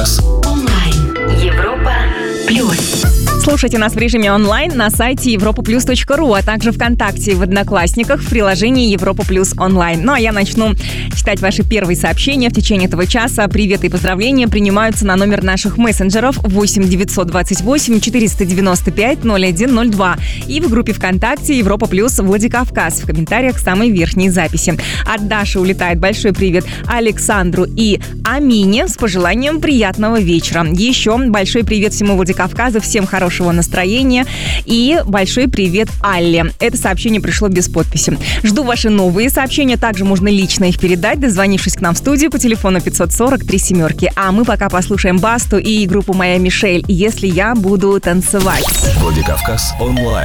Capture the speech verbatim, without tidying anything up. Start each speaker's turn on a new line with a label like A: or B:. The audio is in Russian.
A: Владикавказ.
B: Онлайн. Европа плюс.
C: Слушайте нас в режиме онлайн на сайте европа плюс точка ру, а также ВКонтакте, в Одноклассниках, в приложении Европа Плюс онлайн. Ну а я начну читать ваши первые сообщения в течение этого часа. Приветы и поздравления принимаются на номер наших мессенджеров восемь девятьсот двадцать восемь четыреста девяносто пять ноль один ноль два и в группе ВКонтакте Европа Плюс Владикавказ в комментариях самой верхней записи. От Даши улетает большой привет Александру и Амине с пожеланием приятного вечера. Еще большой привет всему Владикавказу, всем хорошего настроения и большой привет Алле. Это сообщение пришло без подписи. Жду ваши новые сообщения, также можно лично их передать, дозвонившись к нам в студию по телефону пятьсот сорок три семерки. А мы пока послушаем Басту и группу «Моя Мишель», «Если я буду танцевать».
A: Владикавказ онлайн.